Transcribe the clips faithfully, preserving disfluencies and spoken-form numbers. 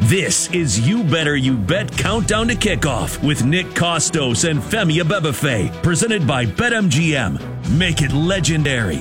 This is You Better You Bet Countdown to Kickoff with Nick Costos and Femi Abebefe, presented by BetMGM. Make it legendary.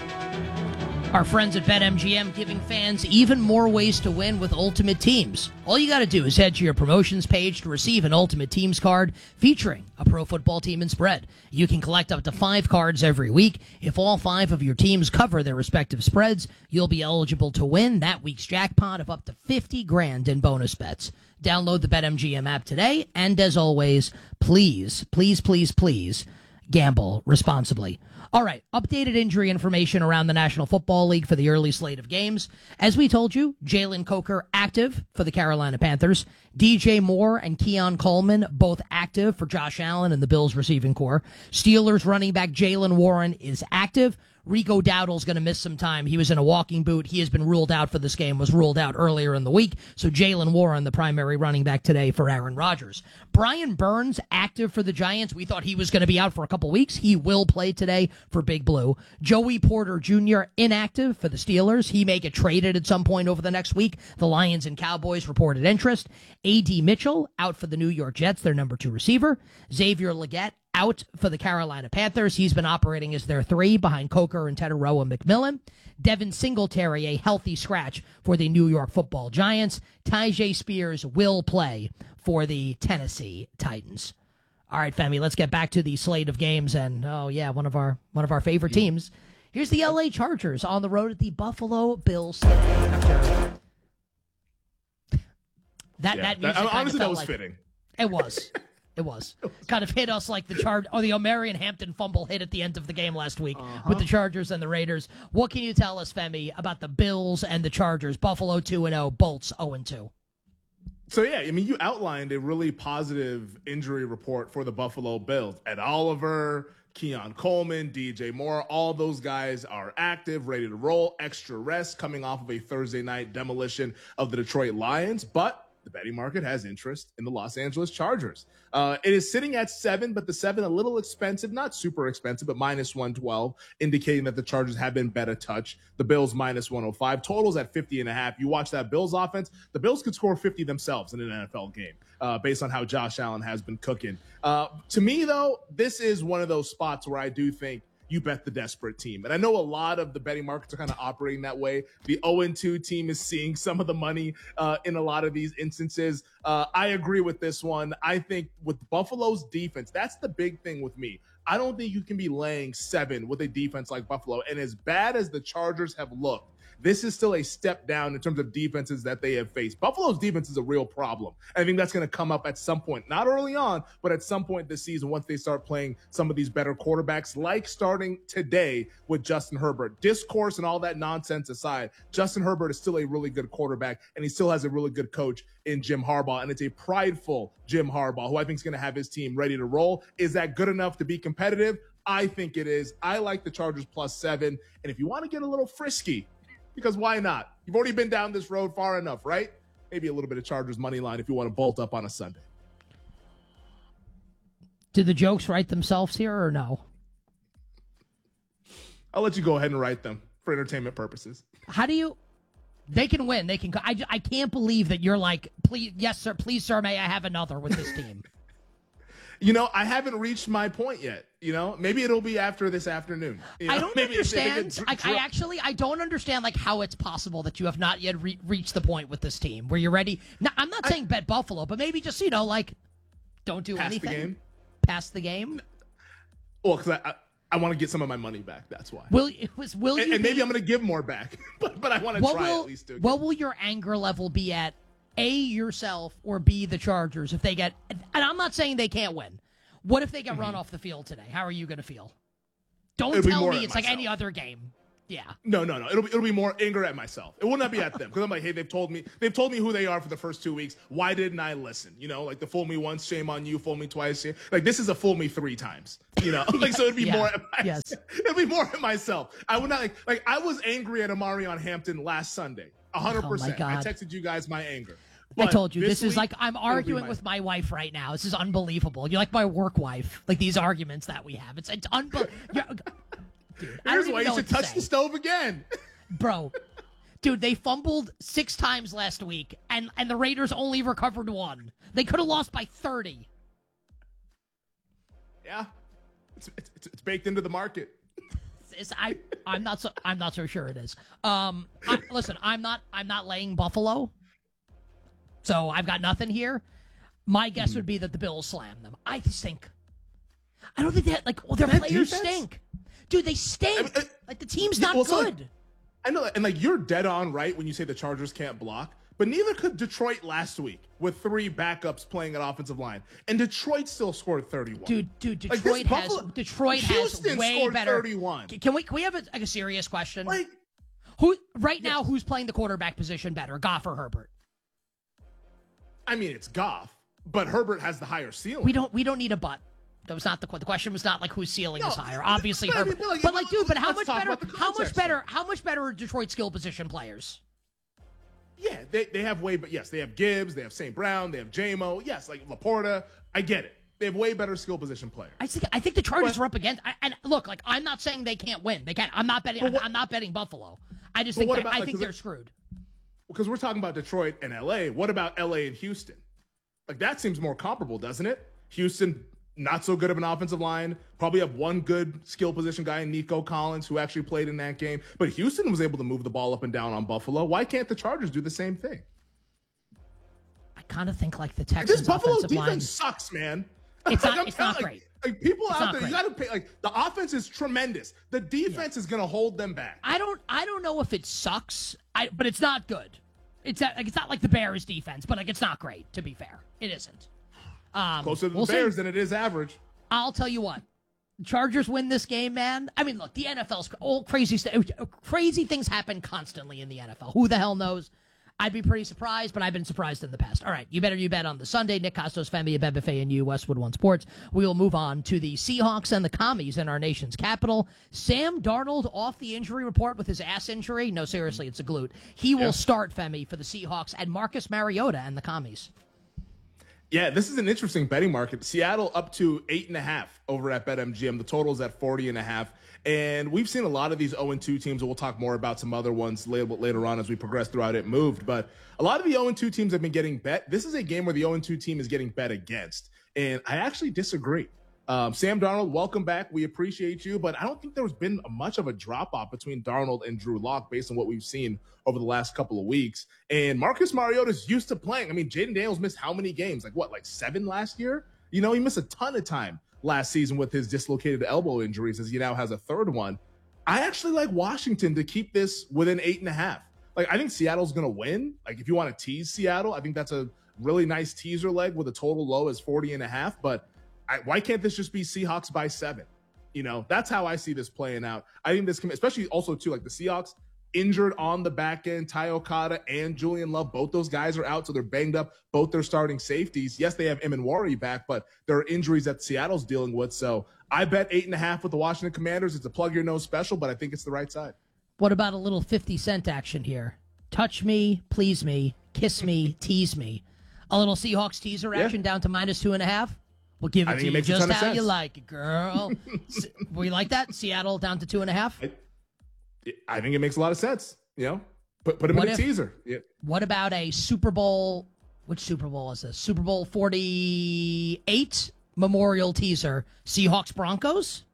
Our friends at BetMGM giving fans even more ways to win with Ultimate Teams. All you got to do is head to your promotions page to receive an Ultimate Teams card featuring a pro football team and spread. You can collect up to five cards every week. If all five of your teams cover their respective spreads, you'll be eligible to win that week's jackpot of up to fifty grand in bonus bets. Download the BetMGM app today, and as always, please, please, please, please, gamble responsibly. All right, updated injury information around the National Football League for the early slate of games. As we told you, Jalen Coker active for the Carolina Panthers. D J Moore and Keon Coleman both active for Josh Allen and the Bills receiving corps. Steelers running back Jaylen Warren is active. Rico Dowdle's going to miss some time. He was in a walking boot. He has been ruled out for this game, was ruled out earlier in the week. So Jaylen Warren, the primary running back today for Aaron Rodgers. Brian Burns, active for the Giants. We thought he was going to be out for a couple weeks. He will play today for Big Blue. Joey Porter Junior, inactive for the Steelers. He may get traded at some point over the next week. The Lions and Cowboys reported interest. A D Mitchell, out for the New York Jets, their number two receiver. Xavier Legette, out for the Carolina Panthers. He's been operating as their three behind Coker and Teteroa McMillan. Devin Singletary, a healthy scratch for the New York Football Giants. Tyjae Spears will play for the Tennessee Titans. All right, Femi, let's get back to the slate of games. And, oh, yeah, one of our one of our favorite teams. Here's the L A Chargers on the road at the Buffalo Bills. That, yeah, that music that, honestly, that was like, fitting. It was. It was. Kind of hit us like the Char- or the Omarion Hampton fumble hit at the end of the game last week uh-huh. with the Chargers and the Raiders. What can you tell us, Femi, about the Bills and the Chargers? Buffalo two and oh, Bolts oh and two. So, yeah, I mean, you outlined a really positive injury report for the Buffalo Bills. Ed Oliver, Keon Coleman, D J Moore, all those guys are active, ready to roll, extra rest coming off of a Thursday night demolition of the Detroit Lions. But the betting market has interest in the Los Angeles Chargers. Uh, it is sitting at seven, but the seven a little expensive, not super expensive, but minus one twelve, indicating that the Chargers have been bet a touch. The Bills minus one oh five. Totals at fifty and a half. You watch that Bills offense, the Bills could score fifty themselves in an N F L game uh, based on how Josh Allen has been cooking. Uh, to me, though, this is one of those spots where I do think you bet the desperate team. And I know a lot of the betting markets are kind of operating that way. The oh and two team is seeing some of the money uh, in a lot of these instances. Uh, I agree with this one. I think with Buffalo's defense, that's the big thing with me. I don't think you can be laying seven with a defense like Buffalo. And as bad as the Chargers have looked, this is still a step down in terms of defenses that they have faced. Buffalo's defense is a real problem. I think that's going to come up at some point, not early on, but at some point this season once they start playing some of these better quarterbacks, like starting today with Justin Herbert. Discourse and all that nonsense aside, Justin Herbert is still a really good quarterback, and he still has a really good coach in Jim Harbaugh, and it's a prideful Jim Harbaugh, who I think is going to have his team ready to roll. Is that good enough to be competitive? I think it is. I like the Chargers plus seven, and if you want to get a little frisky, because why not? You've already been down this road far enough, right? Maybe a little bit of Chargers money line if you want to bolt up on a Sunday. Do the jokes write themselves here or no? I'll let you go ahead and write them for entertainment purposes. How do you... They can win. They can. I, I can't believe that you're like, please, yes, sir, please, sir, may I have another with this team? You know, I haven't reached my point yet. You know, maybe it'll be after this afternoon. You know? I don't maybe understand. I, I actually, I don't understand like how it's possible that you have not yet re- reached the point with this team where you're ready. Now, I'm not saying I, bet Buffalo, but maybe just, you know, like, don't do pass anything. The game? Pass the game. Well, because I, I, I want to get some of my money back. That's why. Will it was will you? And, and be, maybe I'm going to give more back, but but I want to try will, at least to. What will your anger level be at? A, yourself, or B, the Chargers if they get? And I'm not saying they can't win. What if they get mm-hmm. run off the field today? How are you going to feel? Don't It'll tell me it's like any other game. Yeah. No, no, no. It'll be, it'll be more anger at myself. It will not be at them because I'm like, hey, they've told me they've told me who they are for the first two weeks. Why didn't I listen? You know, like the fool me once, shame on you. Fool me twice. Like this is a fool me three times. You know, like so it'd be yeah. more. At my, yes. It'd be more at myself. I would not like like I was angry at Omarion Hampton last Sunday. A hundred percent. I texted you guys my anger. But I told you, this, this is like, I'm arguing my... with my wife right now. This is unbelievable. You're like my work wife. Like these arguments that we have. It's, it's unbelievable. Dude, Here's why you should touch say. the stove again. Bro, Dude, they fumbled six times last week, and, and the Raiders only recovered one. They could have lost by thirty. Yeah, it's, it's, it's baked into the market. It's, I I'm not so I'm not so sure it is. Um, I, listen, I'm not I'm not laying Buffalo, so I've got nothing here. My guess mm. would be that the Bills slam them. I stink. I don't think that like well, their that players defense? stink, dude. They stink. I mean, uh, like the team's not well, good. Like, I know, and like you're dead on right when you say the Chargers can't block, but neither could Detroit last week with three backups playing an offensive line, and Detroit still scored thirty-one. Dude, dude, Detroit like has Buffalo, Detroit Houston has way scored better. thirty-one. Can we can we have a, like a serious question? Like, who right now? yes. Who's playing the quarterback position better, Goff or Herbert? I mean, it's Goff, but Herbert has the higher ceiling. We don't we don't need a but. That was not the the question. Was not like whose ceiling no, is higher. Obviously, but, Herbert. I mean, like, but like, dude, but how much better? How much better? Here. How much better are Detroit skill position players? Yeah, they, they have way, but yes, they have Gibbs, they have Saint Brown, they have J M O. Yes, like Laporta. I get it. They have way better skill position players. I think I think the Chargers but, are up against. I, and look, like I'm not saying they can't win. They can't. I'm not betting. I'm, what, I'm not betting Buffalo. I just think that, about, I like, think they're screwed. Because we're talking about Detroit and L A. What about L A and Houston? Like that seems more comparable, doesn't it? Houston. Not so good of an offensive line. Probably have one good skill position guy in Nico Collins who actually played in that game. But Houston was able to move the ball up and down on Buffalo. Why can't the Chargers do the same thing? I kind of think like the Texans this Buffalo offensive defense line sucks, man. It's like, not. It's not like, great. Like people it's out there, great. you got to pay. Like the offense is tremendous. The defense yeah. is going to hold them back. I don't. I don't know if it sucks. I. But it's not good. It's like it's not like the Bears defense, but like it's not great. To be fair, it isn't. Um, Closer to the we'll Bears see. than it is average. I'll tell you what, Chargers win this game, man. I mean, look, the N F L's all crazy, st- crazy things happen constantly in the N F L. Who the hell knows? I'd be pretty surprised, but I've been surprised in the past. All right, you better you bet on the Sunday. Nick Costos, Femi Abebefe, and you, Westwood One Sports. We will move on to the Seahawks and the Commies in our nation's capital. Sam Darnold off the injury report with his ass injury. No, seriously, it's a glute. He yeah. will start, Femi, for the Seahawks, and Marcus Mariota and the Commies. Yeah, this is an interesting betting market. Seattle up to eight and a half over at BetMGM. The total is at forty and a half. And we've seen a lot of these oh and two teams, and we'll talk more about some other ones later, later on as we progress throughout it moved. But a lot of the oh and two teams have been getting bet. This is a game where the oh and two team is getting bet against. And I actually disagree. Um, Sam Darnold, welcome back. We appreciate you. But I don't think there's been much of a drop-off between Darnold and Drew Lock based on what we've seen over the last couple of weeks. And Marcus Mariota's used to playing. I mean, Jaden Daniels missed how many games? Like, what, like seven last year? You know, he missed a ton of time last season with his dislocated elbow injuries as he now has a third one. I actually like Washington to keep this within eight and a half. Like, I think Seattle's going to win. Like, if you want to tease Seattle, I think that's a really nice teaser leg with a total low as forty and a half. But I, why can't this just be Seahawks by seven? You know, that's how I see this playing out. I think this can, especially also too, like the Seahawks injured on the back end, Ty Okada and Julian Love, both those guys are out, so they're banged up. Both their starting safeties. Yes, they have Emanwari back, but there are injuries that Seattle's dealing with. So I bet eight and a half with the Washington Commanders. It's a plug your nose special, but I think it's the right side. What about a little fifty cent action here? Touch me, please me, kiss me, tease me. A little Seahawks teaser action yeah. down to minus two and a half. We'll give it to you just how sense. you like it, girl. We like that? Seattle down to two and a half? I, I think it makes a lot of sense. You know, put, put him what in a if, teaser. Yeah. What about a Super Bowl? Which Super Bowl is this? Super Bowl forty-eight Memorial teaser. Seahawks Broncos?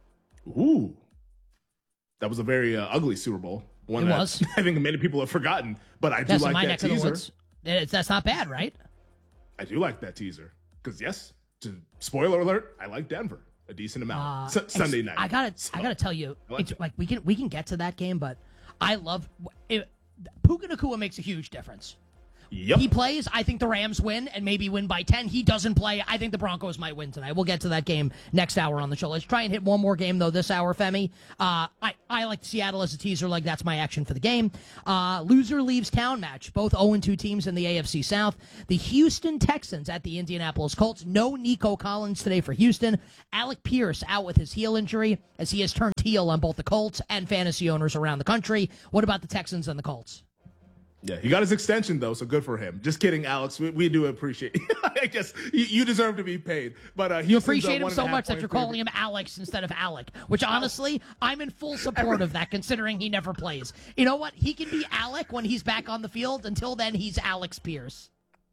Ooh. That was a very uh, ugly Super Bowl. One it that was. I think many people have forgotten, but I do that's like my that neck teaser. Of the woods. It's, that's not bad, right? I do like that teaser. Because, yes, to, spoiler alert, I like Denver a decent amount. Uh, S- Sunday night. I gotta, so, I gotta tell you, like it's it. like we can we can get to that game, but I love it. Puka Nacua makes a huge difference. Yep. He plays. I think the Rams win and maybe win by ten. He doesn't play. I think the Broncos might win tonight. We'll get to that game next hour on the show. Let's try and hit one more game, though, this hour, Femi. Uh, I, I like Seattle as a teaser leg. That's my action for the game. Uh, loser leaves town match. Both oh and two teams in the A F C South. The Houston Texans at the Indianapolis Colts. No Nico Collins today for Houston. Alec Pierce out with his heel injury as he has turned heel on both the Colts and fantasy owners around the country. What about the Texans and the Colts? Yeah, he got his extension, though, so good for him. Just kidding, Alex. We, we do appreciate it. I guess you, you deserve to be paid. But uh, You appreciate him so much that you're calling him Alex instead of Alec, which honestly, I'm in full support of that, considering he never plays. You know what? He can be Alec when he's back on the field. Until then, he's Alex Pierce.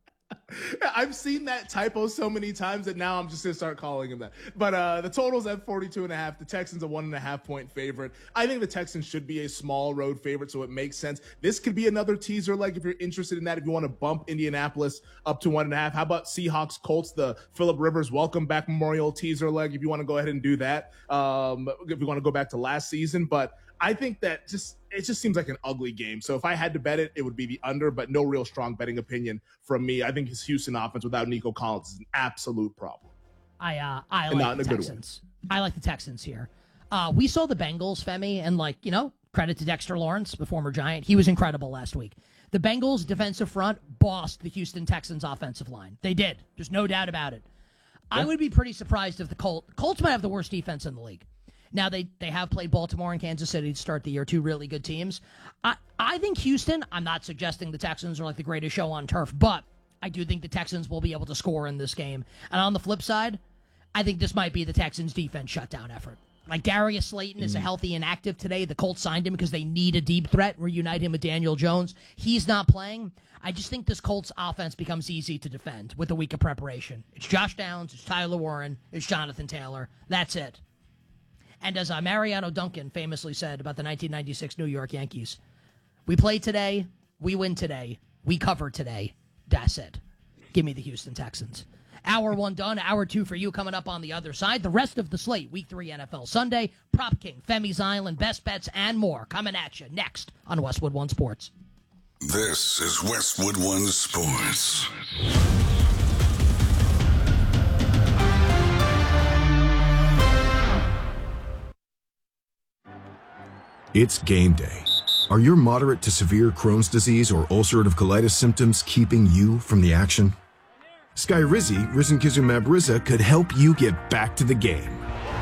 I've seen that typo so many times that now I'm just going to start calling him that. But uh, the total's at forty-two and a half. The Texans a one and a half point favorite. I think the Texans should be a small road favorite, so it makes sense. This could be another teaser leg if you're interested in that. If you want to bump Indianapolis up to one and a half, how about Seahawks Colts, the Phillip Rivers welcome back Memorial teaser leg? If you want to go ahead and do that, um, if you want to go back to last season, but I think that just it just seems like an ugly game. So if I had to bet it, it would be the under, but no real strong betting opinion from me. I think his Houston offense without Nico Collins is an absolute problem. I uh, I like the Texans. I like the Texans here. Uh, we saw the Bengals, Femi, and like, you know, credit to Dexter Lawrence, the former Giant. He was incredible last week. The Bengals defensive front bossed the Houston Texans offensive line. They did. There's no doubt about it. Yeah. I would be pretty surprised if the Colts, Colts might have the worst defense in the league. Now, they, they have played Baltimore and Kansas City to start the year, two really good teams. I, I think Houston, I'm not suggesting the Texans are like the greatest show on turf, but I do think the Texans will be able to score in this game. And on the flip side, I think this might be the Texans' defense shutdown effort. Like, Darius Slayton is a healthy and active today. The Colts signed him because they need a deep threat, reunite him with Daniel Jones. He's not playing. I just think this Colts offense becomes easy to defend with a week of preparation. It's Josh Downs, it's Tyler Warren, it's Jonathan Taylor. That's it. And as uh, Mariano Duncan famously said about the nineteen ninety-six New York Yankees, we play today, we win today, we cover today. That's it. Give me the Houston Texans. Hour one done, hour two for you coming up on the other side. The rest of the slate, week three N F L Sunday, Prop King, Femi's Island, Best Bets, and more coming at you next on Westwood One Sports. This is Westwood One Sports. It's game day. Are your moderate to severe Crohn's disease or ulcerative colitis symptoms keeping you from the action? Skyrizi, risankizumab Riza, could help you get back to the game.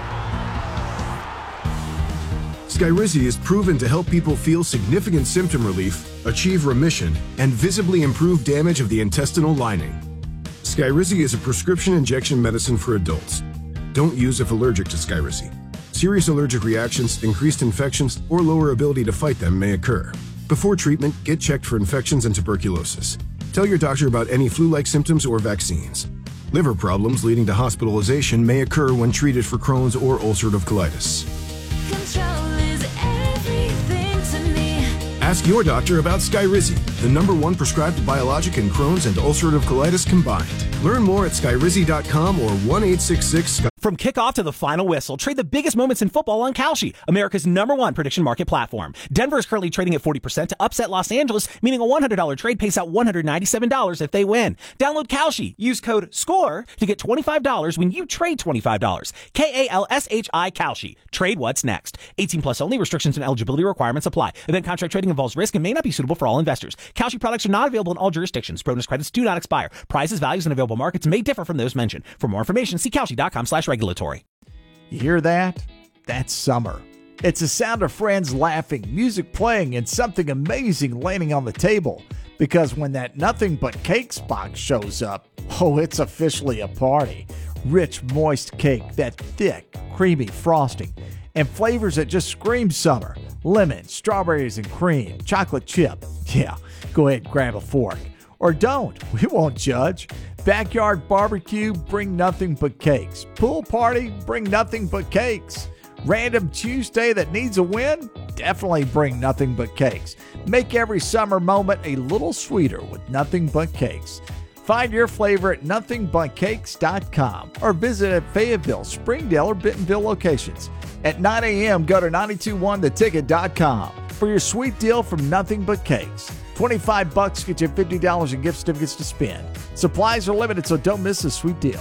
Skyrizi is proven to help people feel significant symptom relief, achieve remission, and visibly improve damage of the intestinal lining. Skyrizi is a prescription injection medicine for adults. Don't use if allergic to Skyrizi. Serious allergic reactions, increased infections, or lower ability to fight them may occur. Before treatment, get checked for infections and tuberculosis. Tell your doctor about any flu-like symptoms or vaccines. Liver problems leading to hospitalization may occur when treated for Crohn's or ulcerative colitis. Control is everything to me. Ask your doctor about Skyrizi, the number one prescribed biologic in Crohn's and ulcerative colitis combined. Learn more at skyrizi dot com or one eight six six. From kickoff to the final whistle, trade the biggest moments in football on Kalshi, America's number one prediction market platform. Denver is currently trading at forty percent to upset Los Angeles, meaning a one hundred dollars trade pays out one hundred ninety-seven dollars if they win. Download Kalshi. Use code SCORE to get twenty-five dollars when you trade twenty-five dollars. K A L S H I Kalshi. Trade what's next. eighteen plus only. Restrictions and eligibility requirements apply. Event contract trading involves risk and may not be suitable for all investors. Kalshi products are not available in all jurisdictions. Bonus credits do not expire. Prizes, values, and available markets may differ from those mentioned. For more information, see Kalshi dot com slash regulatory. You hear that? That's summer. It's the sound of friends laughing, music playing, and something amazing landing on the table. Because when that Nothing But Cakes box shows up, oh, it's officially a party. Rich, moist cake, that thick, creamy frosting, and flavors that just scream summer. Lemon, strawberries and cream, chocolate chip. Yeah, go ahead and grab a fork. Or don't, we won't judge. Backyard barbecue, bring nothing but cakes. Pool party, bring nothing but cakes. Random Tuesday that needs a win? Definitely bring nothing but cakes. Make every summer moment a little sweeter with Nothing But Cakes. Find your flavor at nothing but cakes dot com or visit at Fayetteville, Springdale, or Bentonville locations. At nine a.m., go to nine two one the ticket dot com for your sweet deal from Nothing But Cakes. twenty-five bucks get you fifty dollars in gift certificates to spend. Supplies are limited, so don't miss this sweet deal.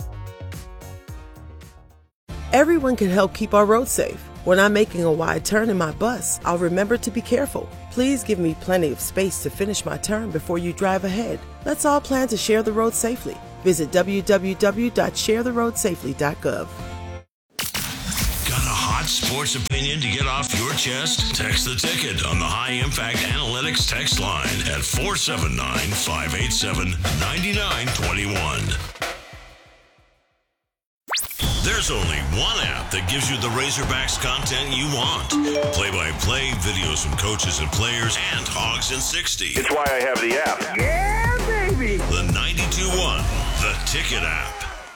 Everyone can help keep our roads safe. When I'm making a wide turn in my bus, I'll remember to be careful. Please give me plenty of space to finish my turn before you drive ahead. Let's all plan to share the road safely. Visit w w w dot share the road safely dot gov. Got a hot spot sports opinion to get off your chest? Text the ticket on the High Impact Analytics text line at four seven nine, five eight seven, nine nine two one. There's only one app that gives you the Razorbacks content you want. Play-by-play, videos from coaches and players, and Hogs in sixty. It's why I have the app. Yeah, baby! The ninety-two point one, The Ticket app.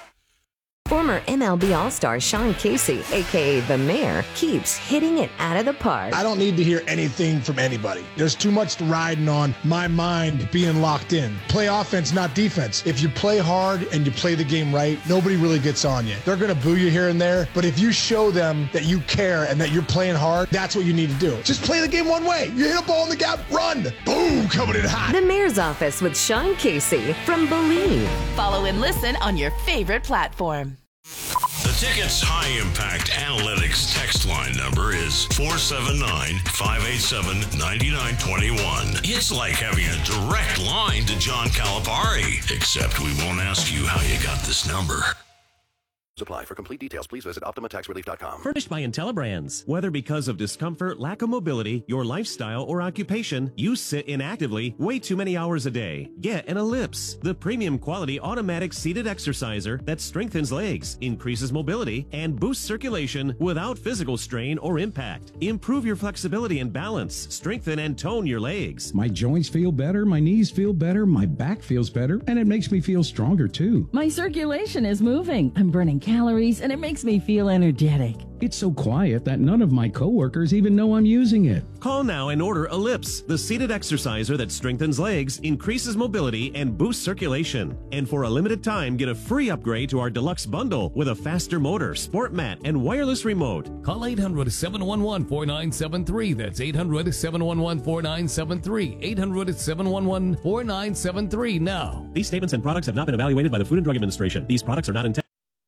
Former M L B All-Star Sean Casey, a k a. The Mayor, keeps hitting it out of the park. I don't need to hear anything from anybody. There's too much riding on my mind being locked in. Play offense, not defense. If you play hard and you play the game right, nobody really gets on you. They're going to boo you here and there, but if you show them that you care and that you're playing hard, that's what you need to do. Just play the game one way. You hit a ball in the gap, run. Boom, coming in hot. The Mayor's Office with Sean Casey from Believe. Follow and listen on your favorite platform. The Ticket's High Impact Analytics text line number is four seven nine, five eight seven, nine nine two one. It's like having a direct line to John Calipari, except we won't ask you how you got this number. Apply. For complete details, please visit Optima Tax Relief dot com. Furnished by IntelliBrands. Whether because of discomfort, lack of mobility, your lifestyle, or occupation, you sit inactively way too many hours a day. Get an Ellipse, the premium quality automatic seated exerciser that strengthens legs, increases mobility, and boosts circulation without physical strain or impact. Improve your flexibility and balance. Strengthen and tone your legs. My joints feel better, my knees feel better, my back feels better, and it makes me feel stronger too. My circulation is moving. I'm burning calories, and it makes me feel energetic. It's so quiet that none of my coworkers even know I'm using it. Call now and order Ellipse, the seated exerciser that strengthens legs, increases mobility, and boosts circulation. And for a limited time, get a free upgrade to our deluxe bundle with a faster motor, sport mat, and wireless remote. Call eight hundred, seven one one, four nine seven three. That's eight hundred, seven one one, four nine seven three. eight hundred, seven one one, four nine seven three now. These statements and products have not been evaluated by the Food and Drug Administration. These products are not intended.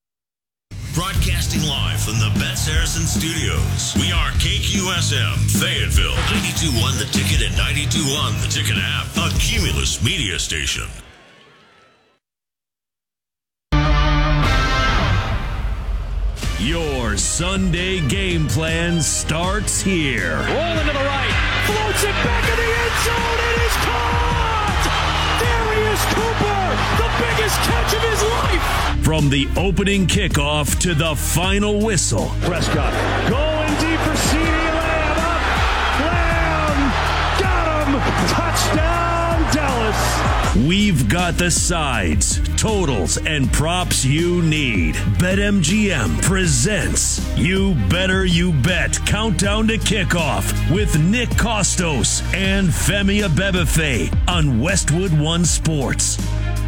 Broadcasting live from the Bet Saracen Studios. We are K Q S M, Fayetteville, ninety-two point one The Ticket and ninety-two point one The Ticket app, a Cumulus media station. Your Sunday game plan starts here. Rolling to the right, floats it back in the end zone, it is caught! Darius Cooper, the biggest catch of his life! From the opening kickoff to the final whistle. Prescott going deep for CeeDee Lamb. Up, Lamb, got him, touchdown Dallas. We've got the sides, totals, and props you need. BetMGM presents You Better You Bet Countdown to Kickoff with Nick Costos and Femi Abebefe on Westwood One Sports.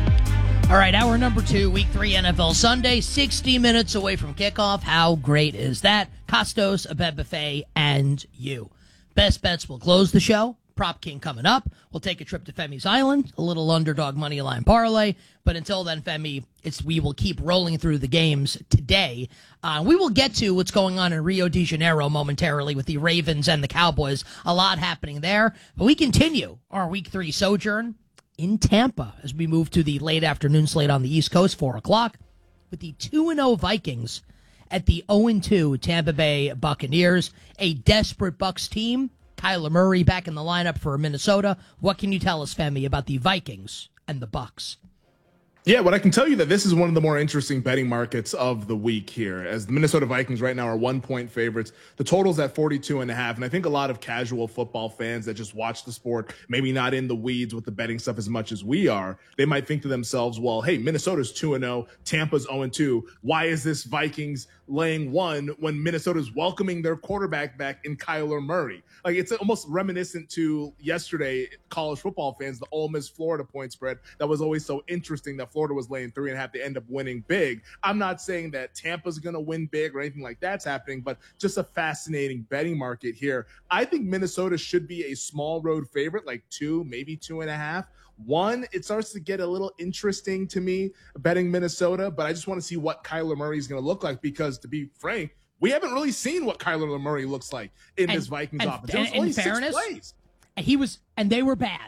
All right, hour number two, week three N F L Sunday, sixty minutes away from kickoff. How great is that? Costos, Abebefe, and you. Best bets will close the show. Prop King coming up. We'll take a trip to Femi's Island, a little underdog money line parlay. But until then, Femi, it's we will keep rolling through the games today. Uh, we will get to what's going on in Rio de Janeiro momentarily with the Ravens and the Cowboys. A lot happening there. But we continue our week three sojourn in Tampa as we move to the late afternoon slate on the East Coast, four o'clock, with the two and oh Vikings at the oh and two Tampa Bay Buccaneers, a desperate Bucs team. Kyler Murray back in the lineup for Minnesota. What can you tell us, Femi, about the Vikings and the Bucs? Yeah, what I can tell you that this is one of the more interesting betting markets of the week here, as the Minnesota Vikings right now are one-point favorites. The total's at forty-two and a half, and I think a lot of casual football fans that just watch the sport, maybe not in the weeds with the betting stuff as much as we are, they might think to themselves, well, hey, Minnesota's two and oh, Tampa's oh and two. Why is this Vikings laying one when Minnesota's welcoming their quarterback back in Kyler Murray? Like, it's almost reminiscent to yesterday, college football fans, the Ole Miss Florida point spread that was always so interesting that Florida was laying three and a half. They end up winning big. I'm not saying that Tampa's going to win big or anything like that's happening, but just a fascinating betting market here. I think Minnesota should be a small road favorite, like two, maybe two and a half. One, it starts to get a little interesting to me betting Minnesota, but I just want to see what Kyler Murray is going to look like because, to be frank, we haven't really seen what Kyler Murray looks like in and, this Vikings and, offense. There was and, only in fairness, six plays. He was, and they were bad.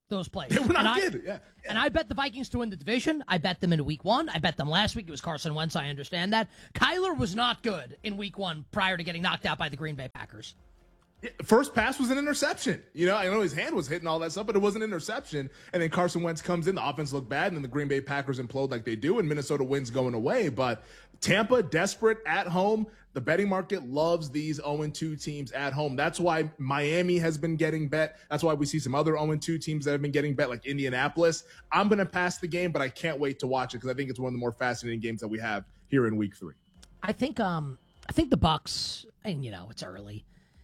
those plays. They were not and good. I, yeah. And I bet the Vikings to win the division. I bet them in week one. I bet them last week. It was Carson Wentz. I understand that. Kyler was not good in week one prior to getting knocked out by the Green Bay Packers. First pass was an interception. You know, I know his hand was hitting all that stuff, but it was an interception. And then Carson Wentz comes in, the offense looked bad, and then the Green Bay Packers implode like they do, and Minnesota wins going away. But Tampa, desperate at home. The betting market loves these oh and two teams at home. That's why Miami has been getting bet. That's why we see some other oh and two teams that have been getting bet, like Indianapolis. I'm going to pass the game, but I can't wait to watch it because I think it's one of the more fascinating games that we have here in week three. I think um, I think the Bucs, and you know, it's early.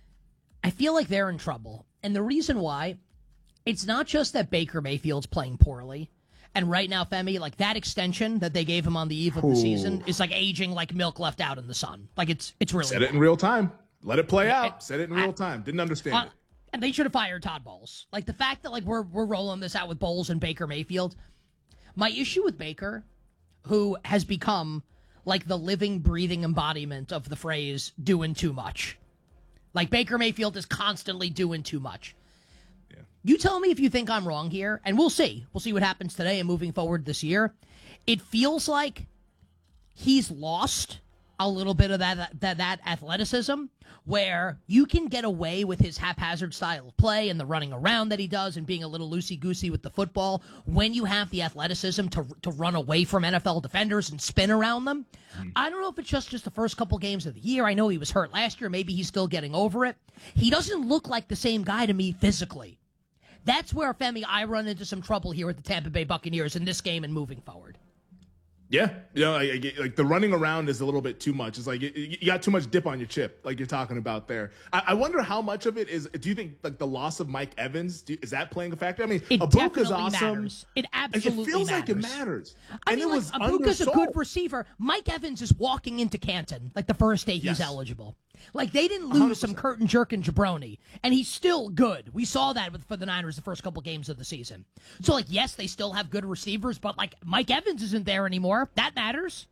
I feel like they're in trouble. And the reason why, it's not just that Baker Mayfield's playing poorly. And right now, Femi, like that extension that they gave him on the eve of the Ooh. season is like aging like milk left out in the sun. Like it's it's really Said it in real time. Let it play out. Said it in real time. Didn't understand uh, it. And they should have fired Todd Bowles. Like the fact that like we're we're rolling this out with Bowles and Baker Mayfield. My issue with Baker, who has become like the living, breathing embodiment of the phrase doing too much. Like Baker Mayfield is constantly doing too much. Yeah. You tell me if you think I'm wrong here, and we'll see. We'll see what happens today and moving forward this year. It feels like he's lost a little bit of that that, that athleticism where you can get away with his haphazard style of play and the running around that he does and being a little loosey-goosey with the football when you have the athleticism to to run away from N F L defenders and spin around them. Mm. I don't know if it's just, just the first couple games of the year. I know he was hurt last year. Maybe he's still getting over it. He doesn't look like the same guy to me physically. That's where, Femi, I run into some trouble here with the Tampa Bay Buccaneers in this game and moving forward. Yeah, you know, like, like the running around is a little bit too much. It's like you, you got too much dip on your chip, like you're talking about there. I, I wonder how much of it is. Do you think like the loss of Mike Evans do, is that playing a factor? I mean, it Abuka's awesome. Matters. It absolutely It feels matters. like it matters. I and mean, it like, was Abuka's undersold. a good receiver. Mike Evans is walking into Canton like the first day he's Yes. eligible. Like they didn't lose one hundred percent. some curtain jerking jabroni, and he's still good. We saw that with, for the Niners the first couple games of the season. So like, yes, they still have good receivers, but like Mike Evans isn't there anymore. That matters.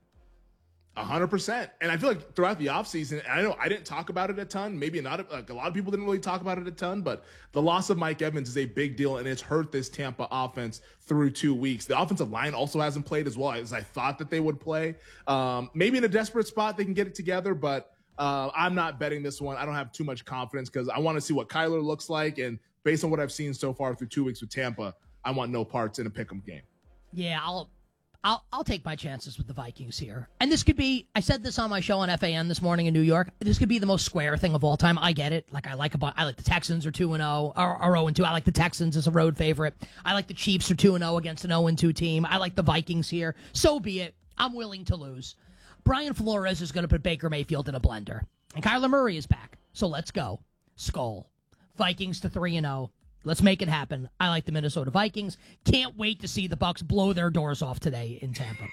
A hundred percent. And I feel like throughout the offseason, and I know I didn't talk about it a ton. Maybe not, like a lot of people didn't really talk about it a ton, but the loss of Mike Evans is a big deal, and it's hurt this Tampa offense through two weeks. The offensive line also hasn't played as well as I thought that they would play. Um, maybe in a desperate spot they can get it together, but uh, I'm not betting this one. I don't have too much confidence because I want to see what Kyler looks like, and based on what I've seen so far through two weeks with Tampa, I want no parts in a pick'em game. Yeah, I'll I'll I'll take my chances with the Vikings here. And this could be, I said this on my show on F A N this morning in New York, this could be the most square thing of all time. I get it. Like I like a, I like the Texans are two and oh, or, or oh and two. I like the Texans as a road favorite. I like the Chiefs are two and oh against an oh and two team. I like the Vikings here. So be it. I'm willing to lose. Brian Flores is going to put Baker Mayfield in a blender. And Kyler Murray is back. So let's go. Skull. Vikings to three and oh. Let's make it happen. I like the Minnesota Vikings. Can't wait to see the Bucs blow their doors off today in Tampa.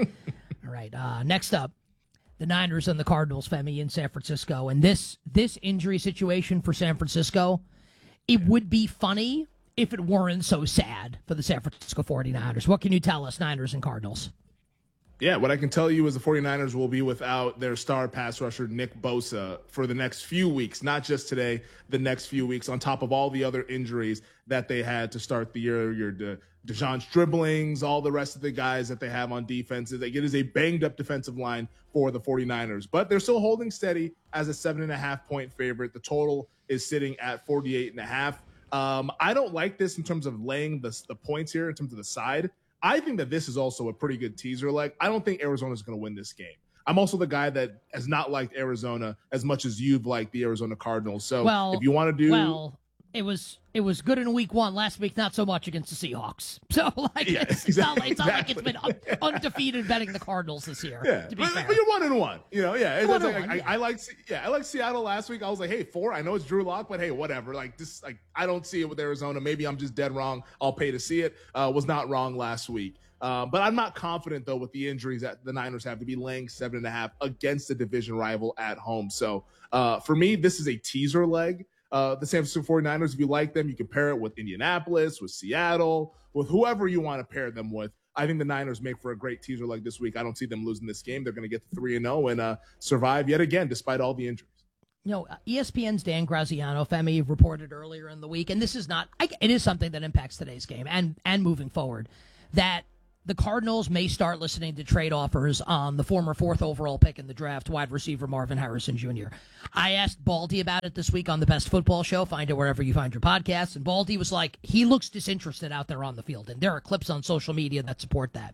All right. Uh, next up, the Niners and the Cardinals, Femi, in San Francisco. And this this injury situation for San Francisco, it would be funny if it weren't so sad for the San Francisco forty-niners. What can you tell us, Niners and Cardinals? Yeah, what I can tell you is the forty-niners will be without their star pass rusher, Nick Bosa, for the next few weeks, not just today, the next few weeks, on top of all the other injuries that they had to start the year. Your De, DeJohn Striblings, all the rest of the guys that they have on defenses. It is a banged-up defensive line for the forty-niners, but they're still holding steady as a seven and a half point favorite. The total is sitting at forty-eight and a half. Um, I don't like this in terms of laying the, the points here in terms of the side. I think that this is also a pretty good teaser leg. I don't think Arizona's going to win this game. I'm also the guy that has not liked Arizona as much as you've liked the Arizona Cardinals. So well, if you want to do... Well, it was it was good in week one. Last week, not so much against the Seahawks. So like, yeah, it's, exactly, not like, it's not like exactly. it's been un- undefeated betting the Cardinals this year. Yeah, to be but, fair. but you're one and one. You know, yeah. It's, One it's and like, one, I, I, I like, yeah, I like Seattle last week. I was like, hey, four. I know it's Drew Lock, but hey, whatever. Like this, like I don't see it with Arizona. Maybe I'm just dead wrong. I'll pay to see it. Uh, was not wrong last week. Uh, but I'm not confident, though, with the injuries that the Niners have to be laying seven and a half against a division rival at home. So uh, for me, this is a teaser leg. Uh, the San Francisco forty-niners, if you like them, you can pair it with Indianapolis, with Seattle, with whoever you want to pair them with. I think the Niners make for a great teaser leg this week. I don't see them losing this game. They're going to get to three and oh and uh, survive yet again, despite all the injuries. You know, E S P N's Dan Graziano, Femi, reported earlier in the week, and this is not, I, it is something that impacts today's game and, and moving forward, that the Cardinals may start listening to trade offers on the former fourth overall pick in the draft, wide receiver Marvin Harrison Junior I asked Baldy about it this week on the Best Football Show. Find it wherever you find your podcasts. And Baldy was like, he looks disinterested out there on the field. And there are clips on social media that support that.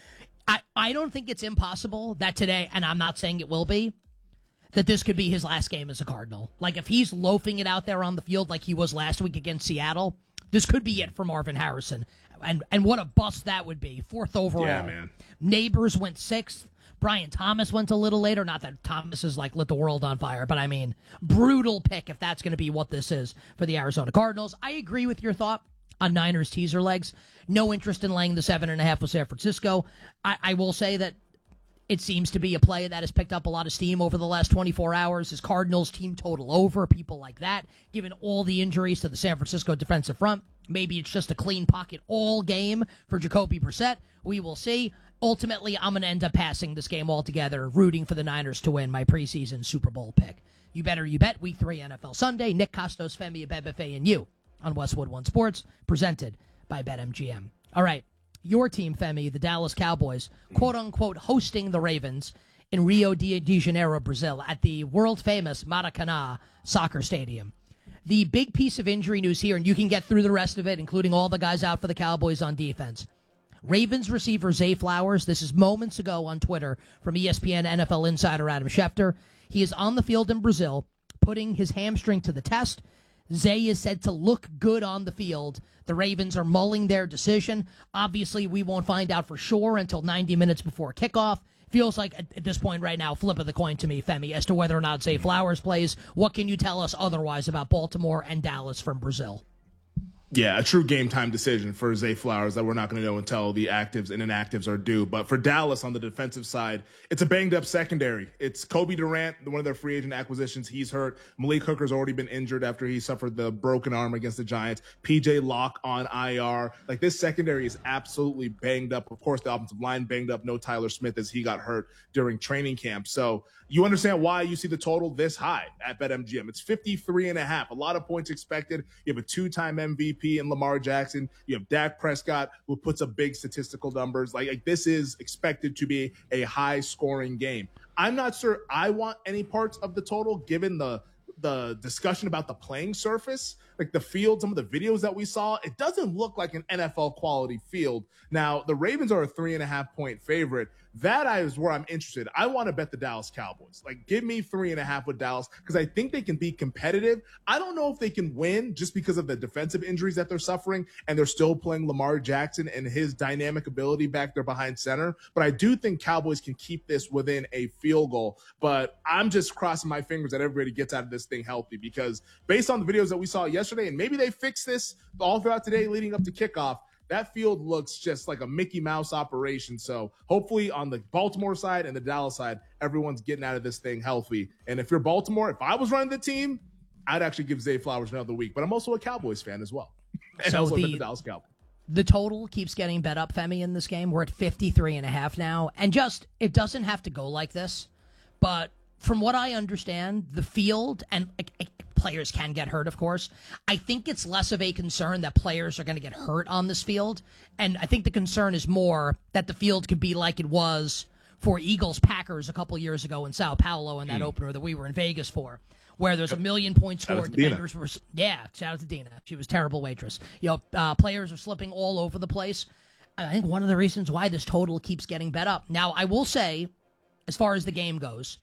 I, I don't think it's impossible that today, and I'm not saying it will be, that this could be his last game as a Cardinal. Like, if he's loafing it out there on the field like he was last week against Seattle, this could be it for Marvin Harrison. And and what a bust that would be. Fourth overall. Yeah, man. Neighbors went sixth. Brian Thomas went a little later. Not that Thomas has, like, lit the world on fire, but I mean, brutal pick if that's going to be what this is for the Arizona Cardinals. I agree with your thought on Niners teaser legs. No interest in laying the seven and a half with San Francisco. I, I will say that it seems to be a play that has picked up a lot of steam over the last twenty-four hours. Is Cardinals team total over, people like that, given all the injuries to the San Francisco defensive front. Maybe it's just a clean pocket all game for Jacoby Brissett. We will see. Ultimately, I'm going to end up passing this game altogether, rooting for the Niners to win my preseason Super Bowl pick. You better you bet. Week three N F L Sunday. Nick Costos, Femi Abebefe, and you on Westwood One Sports, presented by BetMGM. All right, your team, Femi, the Dallas Cowboys, quote-unquote hosting the Ravens in Rio de Janeiro, Brazil, at the world-famous Maracanã Soccer Stadium. The big piece of injury news here, and you can get through the rest of it, including all the guys out for the Cowboys on defense. Ravens receiver Zay Flowers, this is moments ago on Twitter from E S P N N F L insider Adam Schefter. He is on the field in Brazil, putting his hamstring to the test. Zay is said to look good on the field. The Ravens are mulling their decision. Obviously, we won't find out for sure until ninety minutes before kickoff. Feels like, at this point right now, flip of the coin to me, Femi, as to whether or not Zay Flowers plays. What can you tell us otherwise about Baltimore and Dallas from Brazil? Yeah, a true game time decision for Zay Flowers that we're not going to know until the actives and inactives are due. But for Dallas on the defensive side, it's a banged up secondary. It's Kobe Durant, one of their free agent acquisitions. He's hurt. Malik Hooker's already been injured after he suffered the broken arm against the Giants. P J Locke on I R. Like, this secondary is absolutely banged up. Of course, the offensive line banged up. No Tyler Smith as he got hurt during training camp. So you understand why you see the total this high at BetMGM. It's fifty-three and a half. A lot of points expected. You have a two-time M V P in Lamar Jackson. You have Dak Prescott, who puts up big statistical numbers. Like, like this is expected to be a high-scoring game. I'm not sure I want any parts of the total, given the the discussion about the playing surface, like the field, some of the videos that we saw. It doesn't look like an N F L quality field. Now, the Ravens are a three and a half point favorite. That is where I'm interested. I want to bet the Dallas Cowboys. Like, give me three and a half with Dallas because I think they can be competitive. I don't know if they can win just because of the defensive injuries that they're suffering, and they're still playing Lamar Jackson and his dynamic ability back there behind center. But I do think Cowboys can keep this within a field goal. But I'm just crossing my fingers that everybody gets out of this thing healthy, because based on the videos that we saw yesterday, and maybe they fix this all throughout today leading up to kickoff, that field looks just like a Mickey Mouse operation. So hopefully on the Baltimore side and the Dallas side, everyone's getting out of this thing healthy. And if you're Baltimore, if I was running the team, I'd actually give Zay Flowers another week. But I'm also a Cowboys fan as well. And so also the, the Dallas Cowboys. The total keeps getting bet up, Femi, in this game. We're at fifty-three and a half now. And just, it doesn't have to go like this. But from what I understand, the field, and like, players can get hurt, of course. I think it's less of a concern that players are going to get hurt on this field. And I think the concern is more that the field could be like it was for Eagles-Packers a couple years ago in Sao Paulo in that mm. opener that we were in Vegas for, where there's a million points scored. Defenders were, yeah, shout out to Dina. She was a terrible waitress. You know, uh, players are slipping all over the place. I think one of the reasons why this total keeps getting bet up. Now, I will say, as far as the game goes,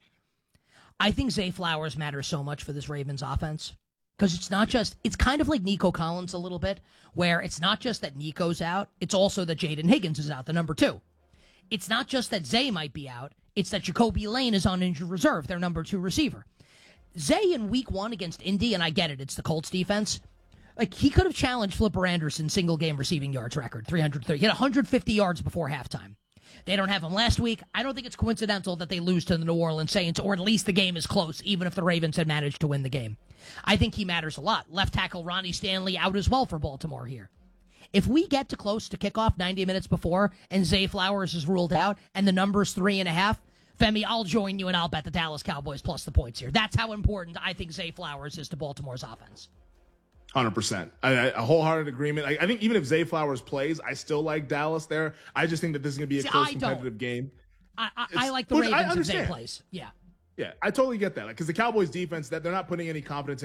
I think Zay Flowers matters so much for this Ravens offense, because it's not just, it's kind of like Nico Collins a little bit, where it's not just that Nico's out, it's also that Jaden Higgins is out, the number two. It's not just that Zay might be out, it's that Jacoby Lane is on injured reserve, their number two receiver. Zay in week one against Indy, and I get it, it's the Colts defense, like he could have challenged Flipper Anderson's single game receiving yards record, three hundred thirty. He had one hundred fifty yards before halftime. They don't have him last week. I don't think it's coincidental that they lose to the New Orleans Saints, or at least the game is close, even if the Ravens had managed to win the game. I think he matters a lot. Left tackle Ronnie Stanley out as well for Baltimore here. If we get to close to kickoff ninety minutes before and Zay Flowers is ruled out and the number's three and a half, Femi, I'll join you and I'll bet the Dallas Cowboys plus the points here. That's how important I think Zay Flowers is to Baltimore's offense. one hundred percent. I, I, a wholehearted agreement. I, I think even if Zay Flowers plays, I still like Dallas there. I just think that this is going to be a See, close I competitive don't. game. I, I, I like the Which I Ravens if Zay understand. plays. Yeah. Yeah, I totally get that. Because the Cowboys defense, that they're not putting any confidence